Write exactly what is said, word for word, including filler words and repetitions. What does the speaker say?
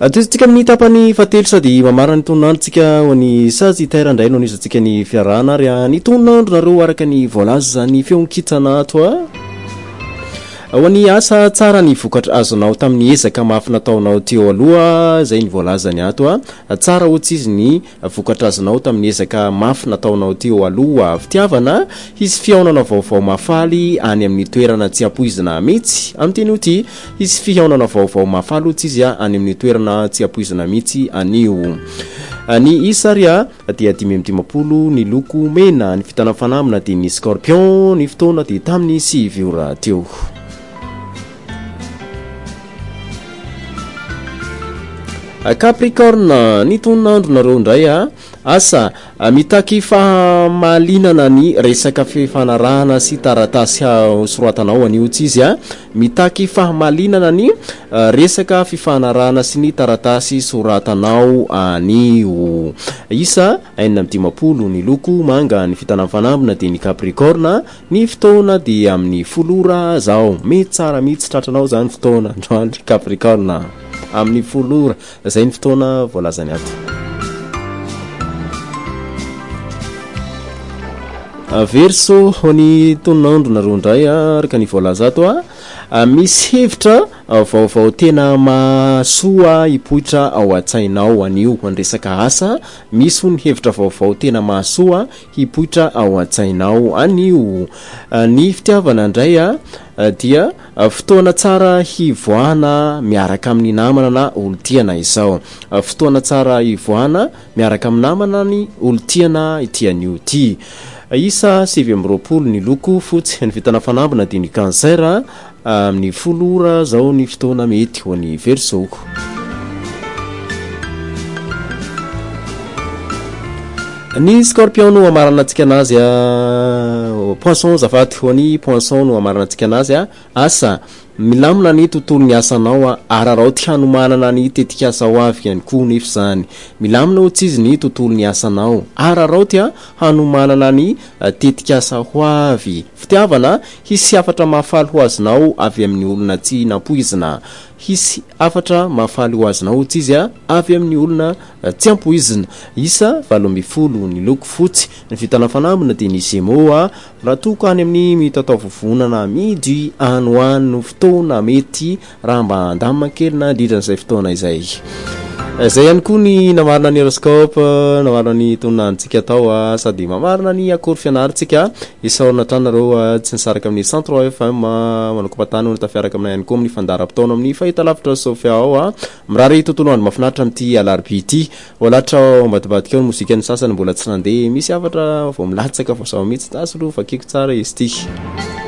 Atitsika amin'ny tapany fatelo sady mamarana ny tonandrontsika ho any sazy terandray no nizatsika ny fiarahana ary ny tonandro nareo araka ny voalaza zany feonkitsana ato a ho any asa tsara ny vokatra azonao tamin'ny ezaka mafy nataonao teo aloha zay ny voalazany ato a tsara ohatsy izy ny vokatra azonao tamin'ny ezaka mafy nataonao teo aloha fitiavana izy fihaonana vaovao mafaly any amin'ny toerana tsy ampoizina mihitsy amin'ny teny ity izy fihaonana vaovao mafaly ohatsy izy a any amin'ny toerana tsy ampoizina mihitsy anio ny isaria dia dimy amby dimampolo ny loko mena ny fitana fanamina dia ny scorpion ny fotoana dia tamin'ny sivy ora teo Capricorne ny tonandro nareo ndray a asa mitaky fahamalinana ny resaka fifanarahana sy taratasy soroatanao anio tsy izy a mitaky fahamalinana ny resaka fifanarahana sy ny taratasy soratanao anio isa enina amby dimampolo ny loko manga ny fitana fanambina dia ny Capricorne ny fotoana dia amin'ny folora zao mety tsara mihitsy tratranao zany fotoana androandro Capricorne amin'ny folora zay ny fotoana voalazany ato Verseau ny tonandro nareo ndray araka ny voalaza ato a misy hevitra vaovao tena mahasoa hipoitra ao an-tsainao anio andresaka asa misy ny hevitra vaovao tena mahasoa hipoitra ao an-tsainao anio ny fitiavana ndray a dia fotoana tsara hivoahana miaraka amin'ny namana na olo-tiana izao fotoana tsara hivoahana miaraka amin'ny namana ny olo-tiana ity anio ity isa sivy amby roapolo ny loko fotsy ny fitana fanambina dia ny cancer amin'ny folora zao ny fotoana mety ho any Verseau ny scorpion no amarana antsika anazy a poisson zafady ho any poisson no amarana antsika anazy a asa milamina ny tontolo ny asanao ararao ty hanomanana ny tetika asa ho avy ihany koa nefa zany milamina ohatsy izy ny tontolo ny asanao ararao ty hanomanana ny tetika asa ho avy fitiavana hisy afatra mahafaly ho azonao avy amin'ny olona tsy nampoizina hisy afatra mahafaly ho azonao ohatsy izy a avy amin'ny olona tsy ampoizina isa valo amby folo ny loko fotsy ny fitana fanambina dia ny Gémeaux a raha toko any amin'ny mitatao vovonana midy anoany no fotoana mety raha mba andamina kely na dridran'izay fotoana izay zay ihany koa ny namarina ny horoscope namarina ny tonandrontsika tao a sady mamarina ny akory fianarantsika isaorina tranareo tsy nisaraka amin'ny cent trois F M manakompatany ho tafiaraka aminay ihany koa amin'ny fandaram-potoana amin'ny fahita lavitra Sofia ao a mirary tontolo andro mafinaritra amin'ity alarobia ity olatra mbadibadika ao ny mozika ny sasany mbola tsy nandeha misy afatra vao milatsaka vao sao mihitsy tasy aloha fakiko tsara izy ity